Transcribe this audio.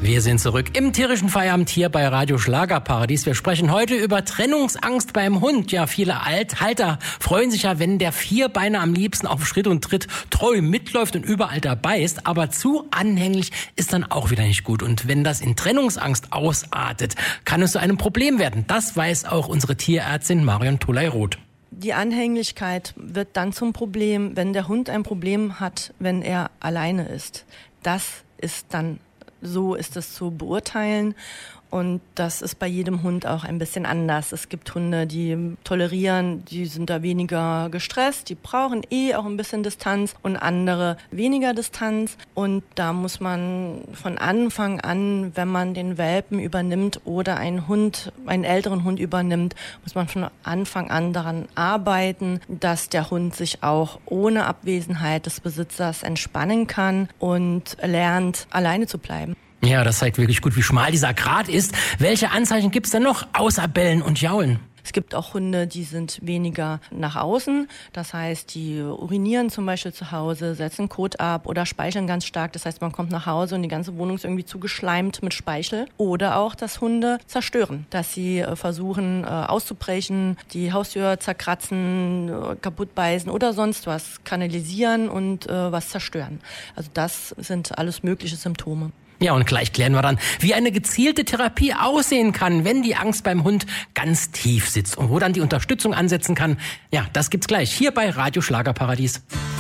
Wir sind zurück im tierischen Feierabend hier bei Radio Schlagerparadies. Wir sprechen heute über Trennungsangst beim Hund. Ja, viele Halter freuen sich ja, wenn der Vierbeiner am liebsten auf Schritt und Tritt treu mitläuft und überall dabei ist. Aber zu anhänglich ist dann auch wieder nicht gut. Und wenn das in Trennungsangst ausartet, kann es zu einem Problem werden. Das weiß auch unsere Tierärztin Marion Toley-Roth. Die Anhänglichkeit wird dann zum Problem, wenn der Hund ein Problem hat, wenn er alleine ist. Das ist dann so ist es zu beurteilen und das ist bei jedem Hund auch ein bisschen anders. Es gibt Hunde, die tolerieren, die sind da weniger gestresst, die brauchen auch ein bisschen Distanz und andere weniger Distanz. Und da muss man von Anfang an, wenn man den Welpen übernimmt oder einen älteren Hund übernimmt, muss man von Anfang an daran arbeiten, dass der Hund sich auch ohne Abwesenheit des Besitzers entspannen kann und lernt, alleine zu bleiben. Ja, das zeigt wirklich gut, wie schmal dieser Grat ist. Welche Anzeichen gibt's denn noch außer Bellen und Jaulen? Es gibt auch Hunde, die sind weniger nach außen. Das heißt, die urinieren zum Beispiel zu Hause, setzen Kot ab oder speicheln ganz stark. Das heißt, man kommt nach Hause und die ganze Wohnung ist irgendwie zugeschleimt mit Speichel. Oder auch, dass Hunde zerstören, dass sie versuchen auszubrechen, die Haustür zerkratzen, kaputtbeißen oder sonst was, kanalisieren und was zerstören. Also das sind alles mögliche Symptome. Ja, und gleich klären wir dann, wie eine gezielte Therapie aussehen kann, wenn die Angst beim Hund ganz tief sitzt und wo dann die Unterstützung ansetzen kann. Ja, das gibt's gleich hier bei Radio Schlagerparadies.